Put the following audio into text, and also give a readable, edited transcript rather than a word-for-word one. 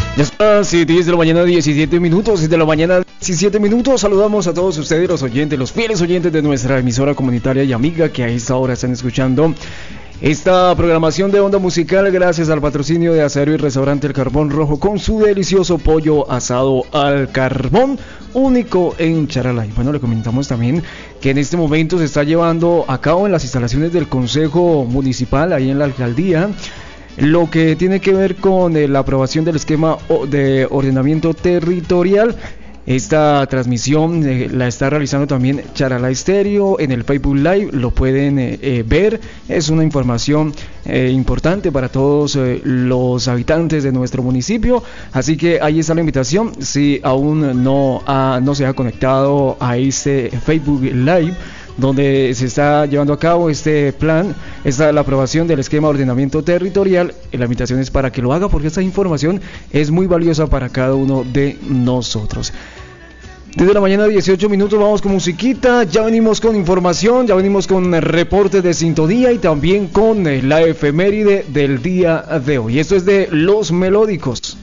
Ya está, sí, 10 de la mañana, 17 minutos, 10 de la mañana, 17 minutos. Saludamos a todos ustedes, los oyentes, los fieles oyentes de nuestra emisora comunitaria y amiga que a esta hora están escuchando esta programación de Onda Musical gracias al patrocinio de Asadero y Restaurante El Carbón Rojo con su delicioso pollo asado al carbón único en Charalá. Y bueno, le comentamos también que en este momento se está llevando a cabo en las instalaciones del Consejo Municipal, ahí en la alcaldía, lo que tiene que ver con la aprobación del esquema de ordenamiento territorial. Esta transmisión la está realizando también Charalá Estéreo en el Facebook Live, lo pueden ver, es una información importante para todos los habitantes de nuestro municipio, así que ahí está la invitación. Si aún no se ha conectado a este Facebook Live donde se está llevando a cabo este plan, la aprobación del esquema de ordenamiento territorial, la invitación es para que lo haga porque esta información es muy valiosa para cada uno de nosotros. Desde la mañana 18 minutos vamos con musiquita, ya venimos con información, ya venimos con reportes de sintonía y también con la efeméride del día de hoy. Esto es de Los Melódicos.